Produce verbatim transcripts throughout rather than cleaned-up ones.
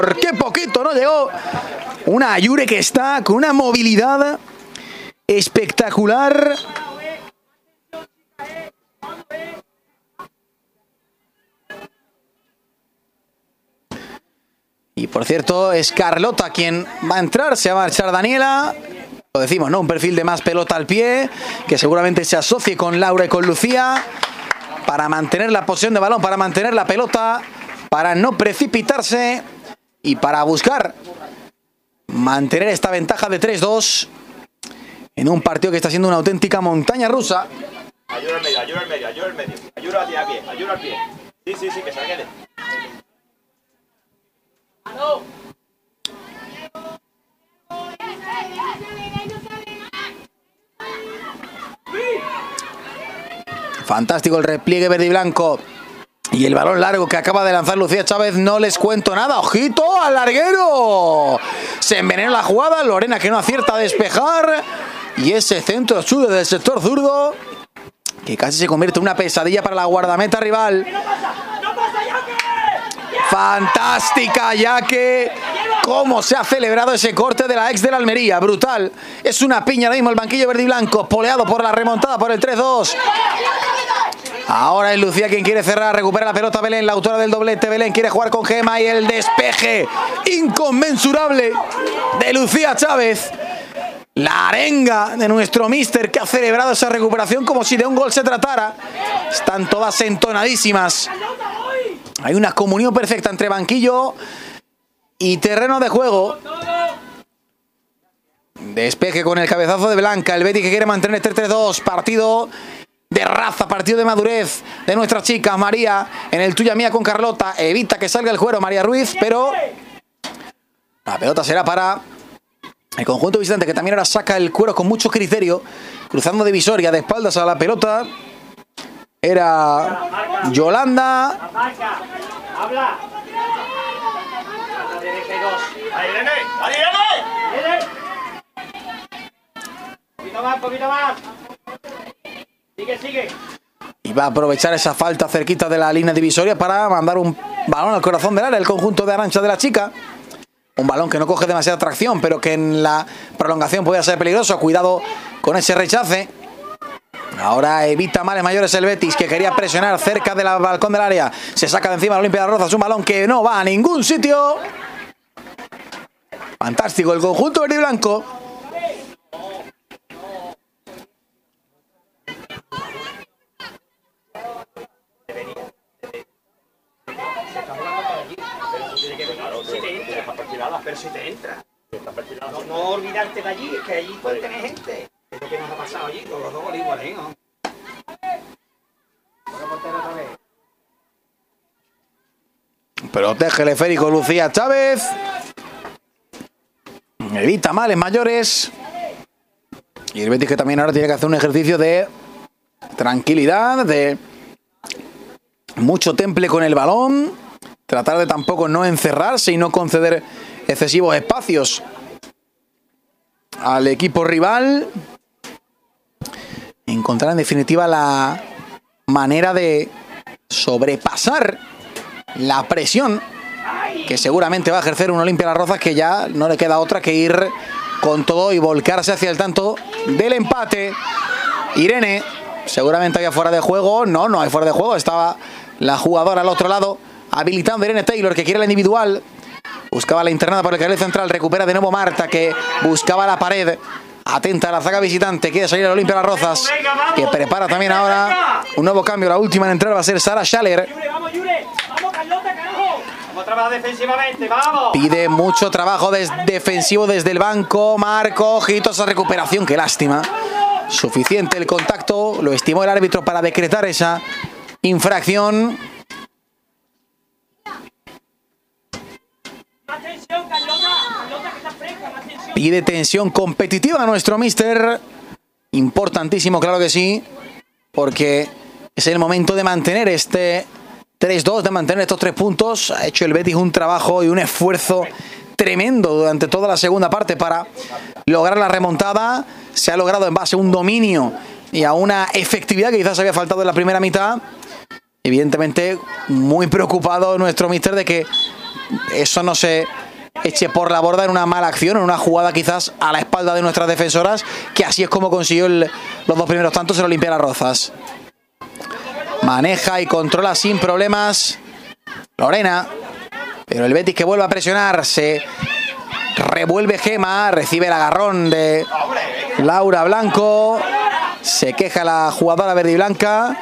Qué poquito no llegó. Una Ayure que está con una movilidad espectacular. Y por cierto, es Carlota quien va a entrar. Se va a marchar Daniela. Lo decimos, ¿no? Un perfil de más pelota al pie, que seguramente se asocie con Laura y con Lucía para mantener la posesión de balón, para mantener la pelota, para no precipitarse y para buscar mantener esta ventaja de tres dos en un partido que está siendo una auténtica montaña rusa. Ayuda al medio, ayuda al medio, ayuda al medio. Ayuda al pie, ayuda al pie. Sí, sí, sí, que se quede. Fantástico el repliegue verde y blanco. Y el balón largo que acaba de lanzar Lucía Chávez, no les cuento nada. ¡Ojito al larguero! Se envenena la jugada. Lorena que no acierta a despejar. Y ese centro chulo del sector zurdo, que casi se convierte en una pesadilla para la guardameta rival. Fantástica, ya que cómo se ha celebrado ese corte de la ex de la Almería. Brutal. Es una piña ahora mismo el banquillo verde y blanco, poleado por la remontada por el tres dos. Ahora es Lucía quien quiere cerrar, recupera la pelota Belén, la autora del doblete. Belén quiere jugar con Gema y el despeje inconmensurable de Lucía Chávez. La arenga de nuestro míster que ha celebrado esa recuperación como si de un gol se tratara. Están todas entonadísimas. Hay una comunión perfecta entre banquillo y terreno de juego. Despeje con el cabezazo de Blanca. El Betis que quiere mantener este tres dos. Partido de raza, partido de madurez de nuestras chicas. María en el tuya mía con Carlota. Evita que salga el cuero María Ruiz, pero la pelota será para el conjunto visitante, que también ahora saca el cuero con mucho criterio. Cruzando divisoria de espaldas a la pelota. Era Yolanda. Habla. Ahí viene, ahí viene. Poquito más, poquito más. Sigue, sigue. Y va a aprovechar esa falta cerquita de la línea divisoria para mandar un balón al corazón del área, el conjunto de Arantxa de la chica. Un balón que no coge demasiada tracción, pero que en la prolongación puede ser peligroso. Cuidado con ese rechace. Ahora evita males mayores el Betis, que quería presionar cerca del balcón del área. Se saca de encima la Olimpia de las Rozas. Un balón que no va a ningún sitio. Fantástico el conjunto verde y blanco. Pero si te entra. No, no olvidarte de allí, es que allí puede tener gente. Es lo que nos ha pasado allí, con los dos goles iguales, ¿no? Protege el esférico Lucía Chávez. Evita males mayores. Y el Betis que también ahora tiene que hacer un ejercicio de tranquilidad, de mucho temple con el balón. Tratar de tampoco no encerrarse y no conceder excesivos espacios al equipo rival. Encontrar en definitiva la manera de sobrepasar la presión que seguramente va a ejercer un Olimpia Las Rozas, que ya no le queda otra que ir con todo y volcarse hacia el tanto del empate. Irene, seguramente había fuera de juego. No, no hay fuera de juego. Estaba la jugadora al otro lado habilitando a Irene Taylor, que quiere la individual. Buscaba la internada por el carril central. Recupera de nuevo Marta, que buscaba la pared. Atenta a la zaga visitante. Quiere salir al Olimpia Las Rozas, que prepara también ahora un nuevo cambio. La última en entrar va a ser Sara Schaller. Vamos, Yure. Vamos, Carlota, carajo. Vamos a trabajar defensivamente, vamos. Pide mucho trabajo des defensivo desde el banco. Marco, ojito esa recuperación. Qué lástima. Suficiente el contacto. Lo estimó el árbitro para decretar esa infracción. Pide tensión competitiva a nuestro míster. Importantísimo, claro que sí, porque es el momento de mantener este tres dos, de mantener estos tres puntos. Ha hecho el Betis un trabajo y un esfuerzo tremendo durante toda la segunda parte para lograr la remontada. Se ha logrado en base a un dominio y a una efectividad que quizás había faltado en la primera mitad. Evidentemente muy preocupado nuestro míster de que eso no se eche por la borda en una mala acción, en una jugada quizás a la espalda de nuestras defensoras, que así es como consiguió el, los dos primeros tantos el Olimpia Las Rozas. Maneja y controla sin problemas Lorena, pero el Betis que vuelve a presionar, se revuelve Gema, recibe el agarrón de Laura Blanco, se queja la jugadora verde y blanca,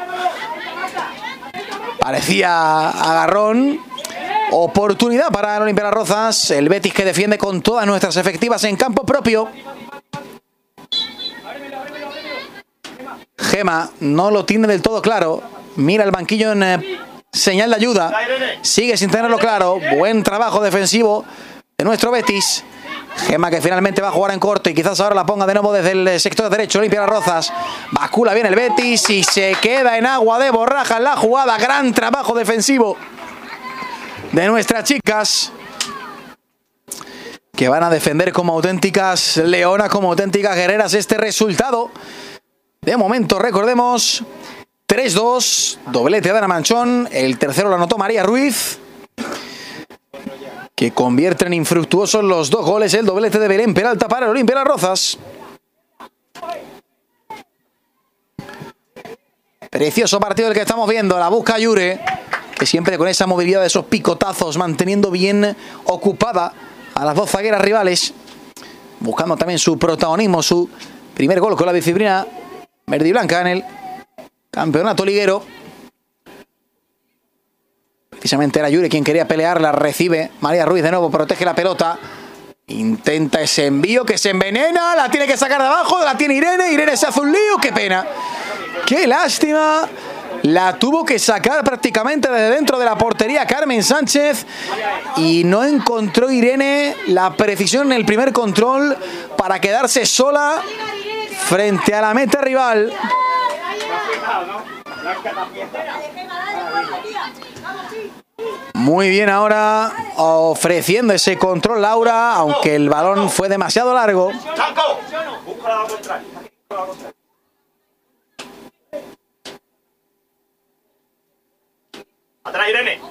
parecía agarrón. Oportunidad para el Olimpia Las Rozas, el Betis que defiende con todas nuestras efectivas en campo propio. Gema no lo tiene del todo claro, mira el banquillo en eh, señal de ayuda, sigue sin tenerlo claro. Buen trabajo defensivo de nuestro Betis. Gema que finalmente va a jugar en corto y quizás ahora la ponga de nuevo desde el sector derecho. Olimpia Las Rozas, bascula bien el Betis y se queda en agua de borraja en la jugada. Gran trabajo defensivo de nuestras chicas, que van a defender como auténticas leonas, como auténticas guerreras este resultado. De momento, recordemos, tres dos, doblete de Ana Manchón, el tercero lo anotó María Ruiz, que convierte en infructuosos los dos goles, el doblete de Belén Peralta para el Olimpia Las Rozas. Precioso partido el que estamos viendo, la busca Yure, que siempre con esa movilidad de esos picotazos, manteniendo bien ocupada a las dos zagueras rivales, buscando también su protagonismo, su primer gol con la disciplina verde y blanca en el campeonato liguero. Precisamente era Yure quien quería pelear, la recibe María Ruiz de nuevo, protege la pelota, intenta ese envío que se envenena, la tiene que sacar de abajo, la tiene Irene, Irene se hace un lío, qué pena, qué lástima. La tuvo que sacar prácticamente desde dentro de la portería Carmen Sánchez y no encontró Irene la precisión en el primer control para quedarse sola frente a la meta rival. Muy bien ahora ofreciendo ese control Laura, aunque el balón fue demasiado largo. Atrás, Irene.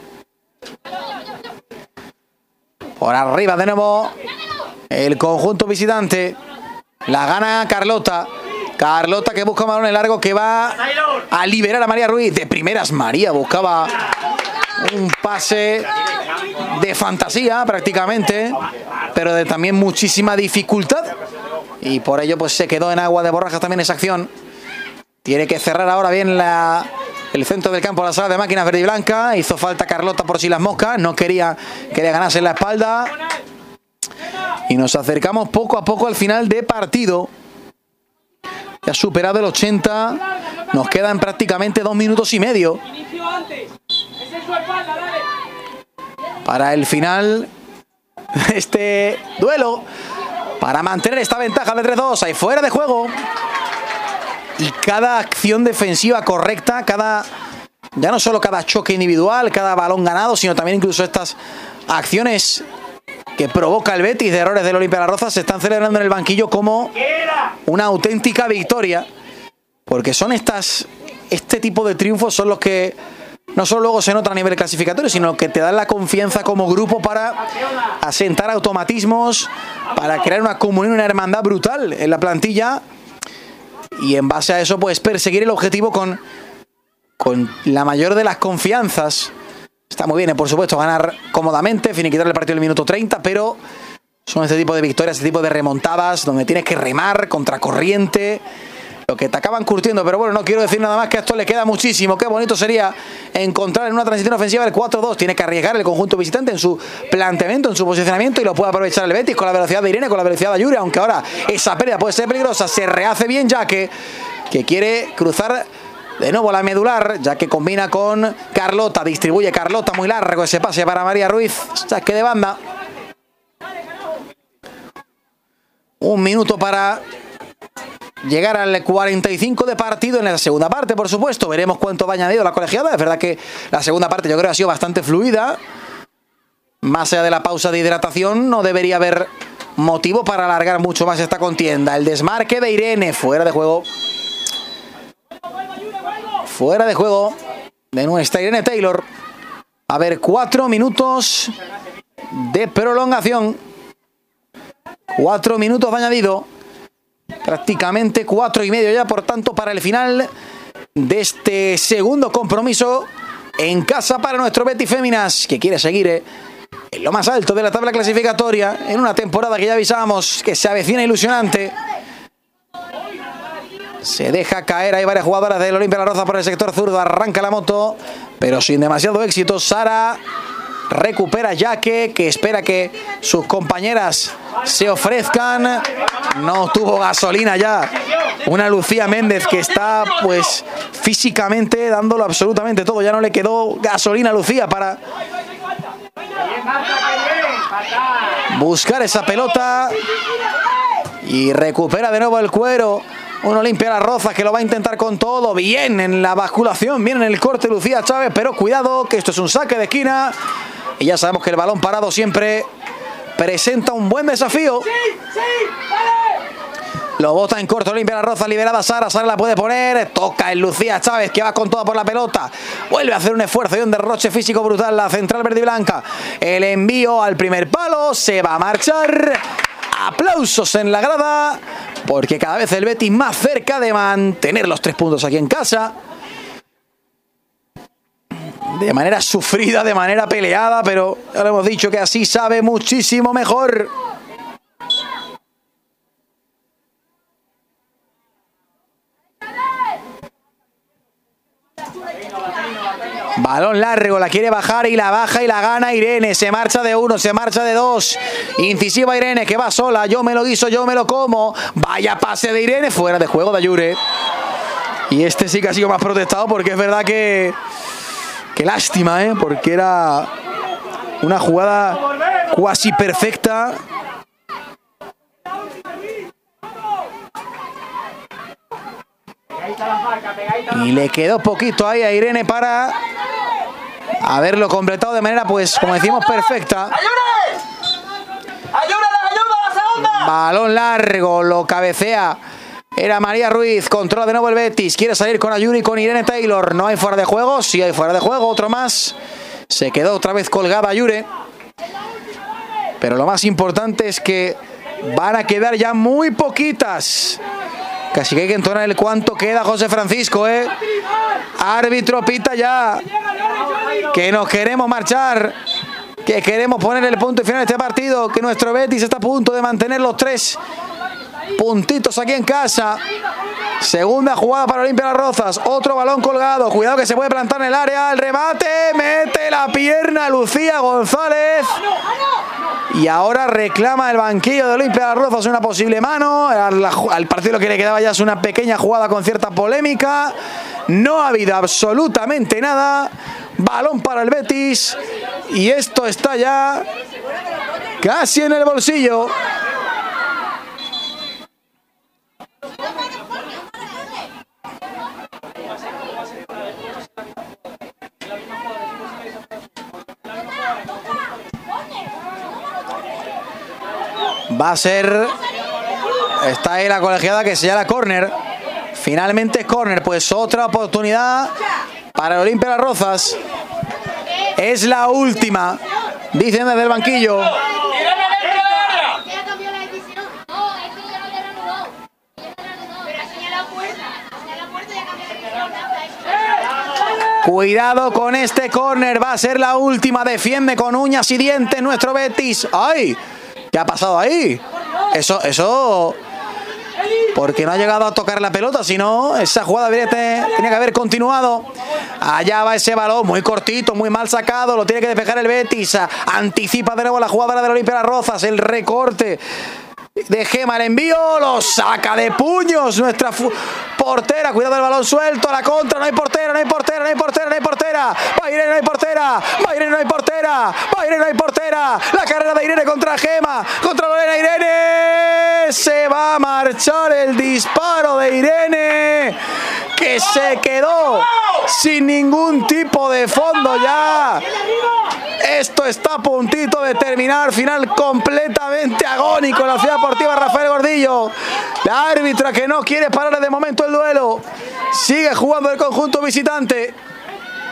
Por arriba de nuevo el conjunto visitante. La gana Carlota. Carlota que busca un balón largo que va a liberar a María Ruiz. De primeras María buscaba un pase de fantasía prácticamente, pero de también muchísima dificultad. Y por ello pues se quedó en agua de borrajas también esa acción. Tiene que cerrar ahora bien la... el centro del campo, la sala de máquinas verde y blanca. Hizo falta Carlota por si las moscas. No quería que le ganase en la espalda. Y nos acercamos poco a poco al final de partido. Ya superado el ochenta. Nos quedan prácticamente dos minutos y medio para el final de este duelo, para mantener esta ventaja de tres dos. Ahí fuera de juego. Y cada acción defensiva correcta, cada ya no solo cada choque individual, cada balón ganado, sino también incluso estas acciones que provoca el Betis de errores del Olimpia Las Rozas se están celebrando en el banquillo como una auténtica victoria, porque son estas este tipo de triunfos son los que no solo luego se notan a nivel clasificatorio, sino que te dan la confianza como grupo para asentar automatismos, para crear una comunión, una hermandad brutal en la plantilla. Y en base a eso, pues perseguir el objetivo con, con la mayor de las confianzas. Está muy bien, por supuesto, ganar cómodamente, finiquitar el partido en el minuto treinta, pero son este tipo de victorias, este tipo de remontadas, donde tienes que remar contra corriente, lo que te acaban curtiendo. Pero bueno, no quiero decir nada más, que a esto le queda muchísimo. Qué bonito sería encontrar en una transición ofensiva el cuatro dos. Tiene que arriesgar el conjunto visitante en su planteamiento, en su posicionamiento, y lo puede aprovechar el Betis con la velocidad de Irene, con la velocidad de Yuri, aunque ahora esa pérdida puede ser peligrosa. Se rehace bien Yaque, que quiere cruzar de nuevo la medular, ya que combina con Carlota, distribuye Carlota muy largo ese pase para María Ruiz, saque de banda. Un minuto para llegar al cuarenta y cinco de partido en la segunda parte, por supuesto. Veremos cuánto va añadido la colegiada. Es verdad que la segunda parte yo creo que ha sido bastante fluida. Más allá de la pausa de hidratación, no debería haber motivo para alargar mucho más esta contienda. El desmarque de Irene, fuera de juego. Fuera de juego de nuestra Irene Taylor. A ver, cuatro minutos de prolongación. Cuatro minutos de añadido. Prácticamente cuatro y medio ya, por tanto, para el final de este segundo compromiso en casa para nuestro Betis Féminas, que quiere seguir eh, en lo más alto de la tabla clasificatoria, en una temporada que ya avisábamos que se avecina ilusionante. Se deja caer, hay varias jugadoras del Olimpia La Roza por el sector zurdo, arranca la moto, pero sin demasiado éxito. Sara recupera Yaque, que espera que sus compañeras se ofrezcan. No tuvo gasolina ya. Una Lucía Méndez que está pues físicamente dándolo absolutamente todo. Ya no le quedó gasolina a Lucía para buscar esa pelota. Y recupera de nuevo el cuero. Un Olimpia La Roza que lo va a intentar con todo. Bien en la basculación, bien en el corte Lucía Chávez, pero cuidado que esto es un saque de esquina. Y ya sabemos que el balón parado siempre presenta un buen desafío. Lo bota en corto Olimpia La Roza, liberada Sara. Sara la puede poner. Toca en Lucía Chávez, que va con toda por la pelota. Vuelve a hacer un esfuerzo y un derroche físico brutal la central verde y blanca. El envío al primer palo. Se va a marchar. Aplausos en la grada, porque cada vez el Betis más cerca de mantener los tres puntos aquí en casa. De manera sufrida, de manera peleada, pero ya lo hemos dicho que así sabe muchísimo mejor. Balón largo, la quiere bajar y la baja y la gana Irene. Se marcha de uno, se marcha de dos. Incisiva Irene que va sola. Yo me lo guiso, yo me lo como. Vaya pase de Irene, fuera de juego de Ayure. Y este sí que ha sido más protestado, porque es verdad que... Qué lástima, ¿eh? Porque era una jugada cuasi perfecta. Y le quedó poquito ahí a Irene para haberlo completado de manera, pues, como decimos, perfecta. Balón largo, lo cabecea. Era María Ruiz, controla de nuevo el Betis. Quiere salir con Ayuri y con Irene Taylor. No hay fuera de juego, sí hay fuera de juego, otro más. Se quedó otra vez colgada Ayure. Pero lo más importante es que van a quedar ya muy poquitas. Casi que hay que entonar el cuánto queda José Francisco, ¿eh? Árbitro, pita ya. Que nos queremos marchar. Que queremos poner el punto final a este partido. Que nuestro Betis está a punto de mantener los tres puntitos aquí en casa. Segunda jugada para Olimpia Las Rozas. Otro balón colgado. Cuidado que se puede plantar en el área. El remate. Mete la pierna Lucía González. Y ahora reclama el banquillo de Olimpia Las Rozas una posible mano. Al, al partido lo que le quedaba ya es una pequeña jugada con cierta polémica. No ha habido absolutamente nada. Balón para el Betis. Y esto está ya casi en el bolsillo. Va a ser... Está ahí la colegiada que señala córner. Finalmente es córner. Pues otra oportunidad para el Olimpia Las Rozas. Es la última, dicen desde el banquillo. Cuidado con este córner. Va a ser la última. Defiende con uñas y dientes nuestro Betis. ¡Ay! ¿Qué ha pasado ahí? Eso, eso... Porque no ha llegado a tocar la pelota, sino esa jugada tenía que haber continuado. Allá va ese balón, muy cortito, muy mal sacado. Lo tiene que despejar el Betis. Anticipa de nuevo la jugadora del Olimpia Las Rozas. El recorte de Gema, el envío, lo saca de puños nuestra portera. Cuidado del balón suelto, a la contra. No hay portera, no hay portera, no hay portera, no hay portera. Va Irene, no hay portera. Va Irene, no hay portera. Va Irene, no hay portera. La carrera de Irene contra Gema. Contra Lorena. Irene. Se va a marchar el disparo de Irene, que se quedó sin ningún tipo de fondo ya. Esto está a puntito de terminar. Final completamente agónico en la Ciudad Deportiva Rafael Gordillo. La árbitra que no quiere parar de momento el duelo. Sigue jugando el conjunto visitante.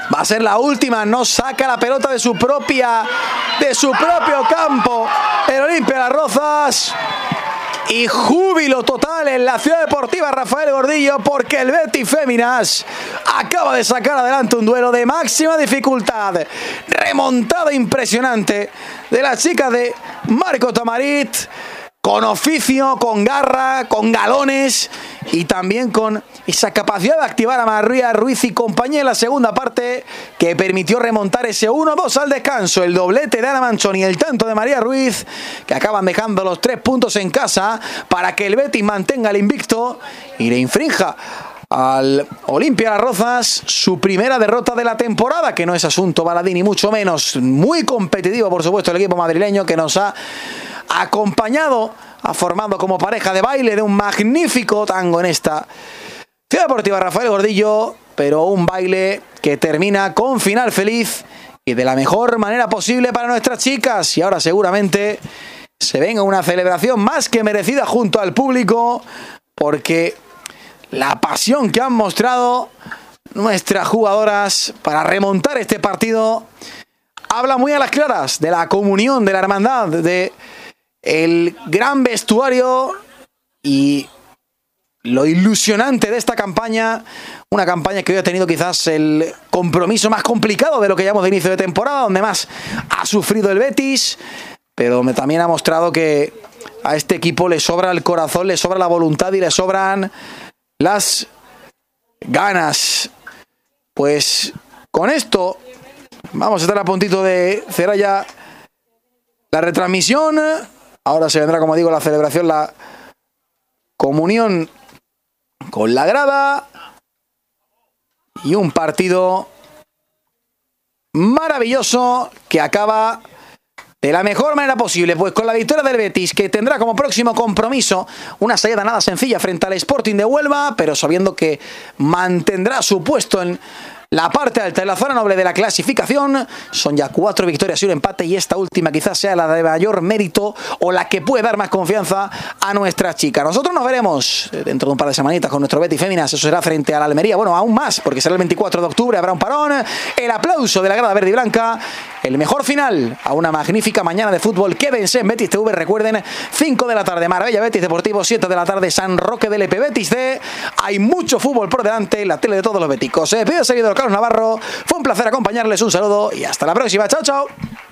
Va a ser la última, no saca la pelota de su propia, de su propio campo el Olimpia Las Rozas. Y júbilo total en la Ciudad Deportiva Rafael Gordillo porque el Betis Féminas acaba de sacar adelante un duelo de máxima dificultad. Remontada impresionante de las chicas de Marco Tamarit, con oficio, con garra, con galones y también con esa capacidad de activar a María Ruiz y compañía en la segunda parte que permitió remontar ese uno dos al descanso. El doblete de Ana Manchón y el tanto de María Ruiz que acaban dejando los tres puntos en casa para que el Betis mantenga el invicto y le infrinja al Olimpia Las Rozas su primera derrota de la temporada, que no es asunto baladí ni mucho menos. Muy competitivo, por supuesto, el equipo madrileño que nos ha acompañado, ha formado como pareja de baile de un magnífico tango en esta Ciudad Deportiva Rafael Gordillo, pero un baile que termina con final feliz y de la mejor manera posible para nuestras chicas. Y ahora seguramente se venga una celebración más que merecida junto al público, porque la pasión que han mostrado nuestras jugadoras para remontar este partido habla muy a las claras de la comunión, de la hermandad, de el gran vestuario y lo ilusionante de esta campaña. Una campaña que hoy ha tenido quizás el compromiso más complicado de lo que llamamos de inicio de temporada, donde más ha sufrido el Betis, pero también ha mostrado que a este equipo le sobra el corazón, le sobra la voluntad y le sobran las ganas. Pues con esto vamos a estar a puntito de cerrar ya la retransmisión. Ahora se vendrá, como digo, la celebración, la comunión con la grada y un partido maravilloso que acaba de la mejor manera posible, pues con la victoria del Betis, que tendrá como próximo compromiso una salida nada sencilla frente al Sporting de Huelva, pero sabiendo que mantendrá su puesto en la parte alta de la zona noble de la clasificación. Son ya cuatro victorias y un empate, y esta última quizás sea la de mayor mérito o la que puede dar más confianza a nuestras chicas. Nosotros nos veremos dentro de un par de semanitas con nuestro Betis Féminas. Eso será frente a la Almería, bueno, aún más, porque será el veinticuatro de octubre, habrá un parón, el aplauso de la grada verde y blanca, el mejor final a una magnífica mañana de fútbol. Quédense en Betis T V, recuerden, cinco de la tarde Marbella Betis Deportivo, siete de la tarde San Roque del E P Betis C. Hay mucho fútbol por delante, la tele de todos los beticos. Se despide el seguidor Carlos Navarro, fue un placer acompañarles, un saludo y hasta la próxima. Chao, chao.